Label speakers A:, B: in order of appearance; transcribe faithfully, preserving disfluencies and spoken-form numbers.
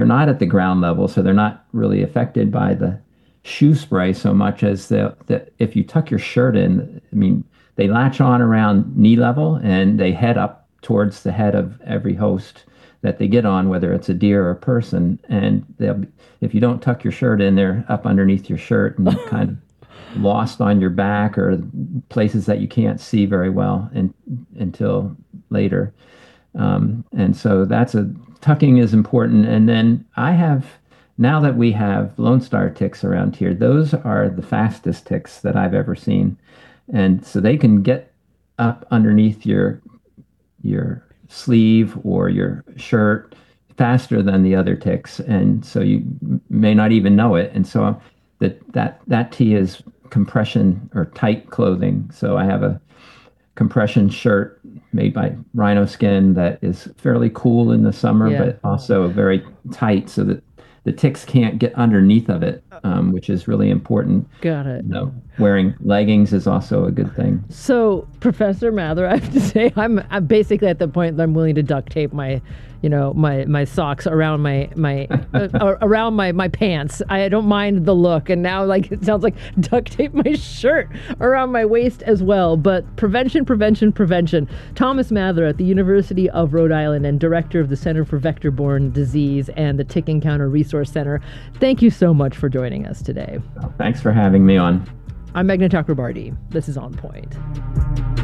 A: not at the ground level, so they're not really affected by the shoe spray so much as the, the if you tuck your shirt in, I mean, they latch on around knee level and they head up towards the head of every host that they get on, whether it's a deer or a person. And they'll be, if you don't tuck your shirt in, they're up underneath your shirt and kind of lost on your back or places that you can't see very well in, until later. Um, and so that's a tucking is important. And then I have now that we have Lone Star ticks around here, those are the fastest ticks that I've ever seen. And so they can get up underneath your your sleeve or your shirt faster than the other ticks. And so you may not even know it. And so that that that tee is compression or tight clothing. So I have a compression shirt made by rhino skin that is fairly cool in the summer, yeah. but also very tight so that the ticks can't get underneath of it, um, which is really important.
B: Got it.
A: You know, wearing leggings is also a good thing.
B: So, Professor Mather, I have to say, I'm, I'm basically at the point that I'm willing to duct tape my, you know, my, my socks around my my uh, around my, my pants. I don't mind the look, and now like it sounds like duct tape my shirt around my waist as well. But prevention, prevention, prevention. Thomas Mather at the University of Rhode Island and director of the Center for Vector-Borne Disease and the Tick Encounter Resource Center. Thank you so much for joining us today.
A: Well, thanks for having me on.
B: I'm Meghna Chakrabarti. This is On Point.